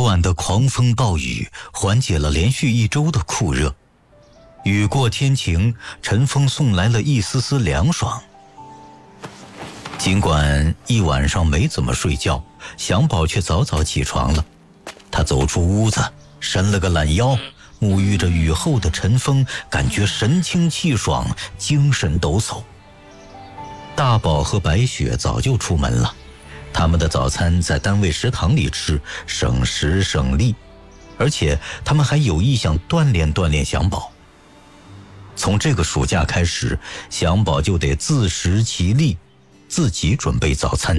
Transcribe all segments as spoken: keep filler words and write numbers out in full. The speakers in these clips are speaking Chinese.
晚的狂风暴雨缓解了连续一周的酷热，雨过天晴，晨风送来了一丝丝凉爽。尽管一晚上没怎么睡觉，祥宝却早早起床了。他走出屋子，伸了个懒腰，沐浴着雨后的晨风，感觉神清气爽，精神抖擞。大宝和白雪早就出门了，他们的早餐在单位食堂里吃，省时省力，而且他们还有意想锻炼锻炼祥宝。从这个暑假开始，祥宝就得自食其力，自己准备早餐。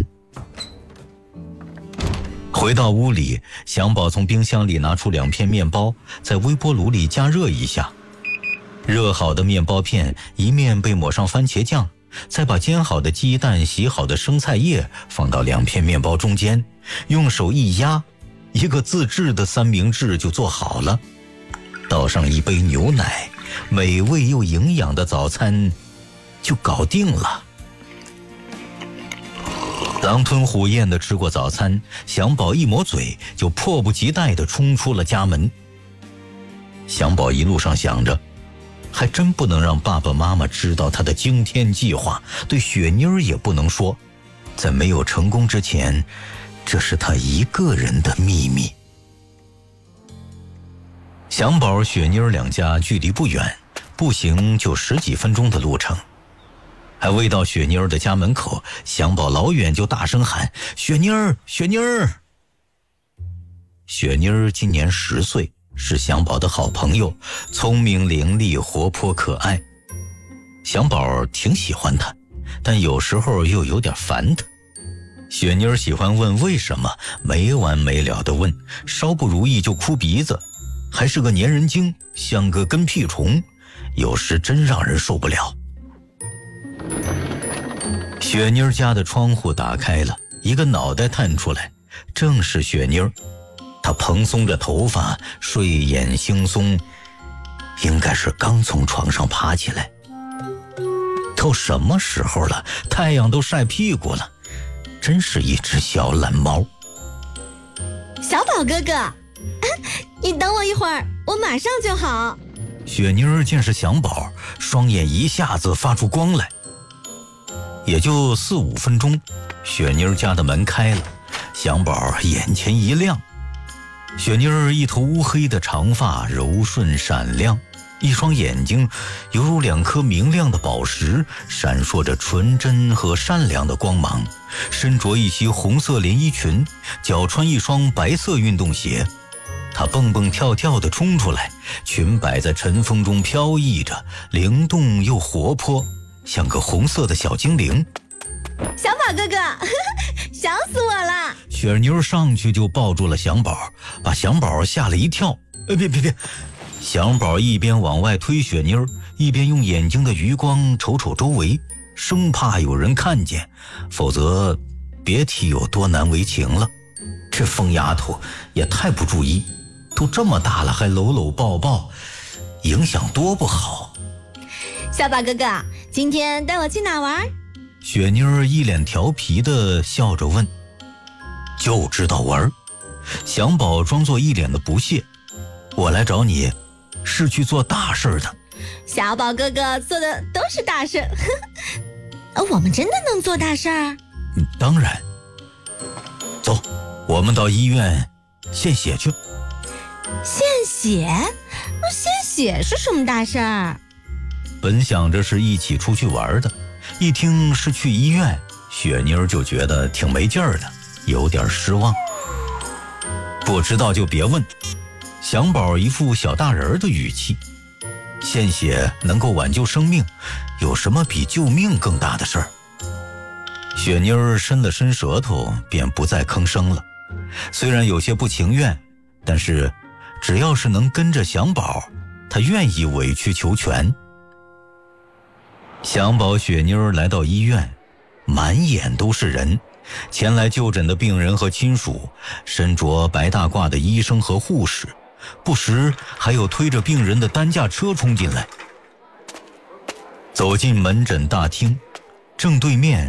回到屋里，祥宝从冰箱里拿出两片面包，在微波炉里加热一下。热好的面包片一面被抹上番茄酱，再把煎好的鸡蛋、洗好的生菜叶放到两片面包中间，用手一压，一个自制的三明治就做好了。倒上一杯牛奶，美味又营养的早餐就搞定了。狼吞虎咽地吃过早餐，祥宝一抹嘴就迫不及待地冲出了家门。祥宝一路上想着，还真不能让爸爸妈妈知道他的惊天计划，对雪妮也不能说，在没有成功之前，这是他一个人的秘密。祥宝、雪妮两家距离不远，步行就十几分钟的路程。还未到雪妮儿的家门口，祥宝老远就大声喊：“雪妮儿，雪妮儿！”雪妮儿今年十岁，是祥宝的好朋友，聪明伶俐，活泼可爱。祥宝挺喜欢她，但有时候又有点烦她。雪妮儿喜欢问为什么，没完没了地问，稍不如意就哭鼻子，还是个粘人精，像个跟屁虫，有时真让人受不了。雪妮儿家的窗户打开了，一个脑袋探出来，正是雪妮儿。她蓬松着头发，睡眼惺忪，应该是刚从床上爬起来。都什么时候了，太阳都晒屁股了，真是一只小懒猫。 小宝哥哥，你等我一会儿，我马上就好。 雪妮儿见是祥宝，双眼一下子发出光来。也就四五分钟，雪妮儿家的门开了，祥宝眼前一亮。雪妮儿一头乌黑的长发柔顺闪亮，一双眼睛犹如两颗明亮的宝石，闪烁着纯真和善良的光芒。身着一袭红色连衣裙，脚穿一双白色运动鞋。她蹦蹦跳跳地冲出来，裙摆在晨风中飘逸着，灵动又活泼，像个红色的小精灵。 小宝哥哥，呵呵，想死我了！ 雪妞上去就抱住了祥宝，把祥宝吓了一跳。哎，别别别！祥宝一边往外推雪妞，一边用眼睛的余光瞅瞅周围，生怕有人看见，否则别提有多难为情了。这疯丫头也太不注意，都这么大了还搂搂抱抱，影响多不好。 小宝哥哥，今天带我去哪玩？ 雪妞一脸调皮地笑着问。就知道玩。祥宝装作一脸的不屑，我来找你是去做大事的。 小宝哥哥做的都是大事，呵呵，我们真的能做大事儿？ 嗯，当然。走，我们到医院献血去。 献血？献血是什么大事儿？ 本想着是一起出去玩的，一听是去医院，雪妞就觉得挺没劲儿的，有点失望。不知道就别问。祥宝一副小大人的语气，献血能够挽救生命，有什么比救命更大的事儿？雪妞伸了伸舌头，便不再吭声了。虽然有些不情愿，但是只要是能跟着祥宝，她愿意委曲求全。祥宝、雪妞来到医院，满眼都是人，前来就诊的病人和亲属，身着白大褂的医生和护士，不时还有推着病人的担架车冲进来。走进门诊大厅，正对面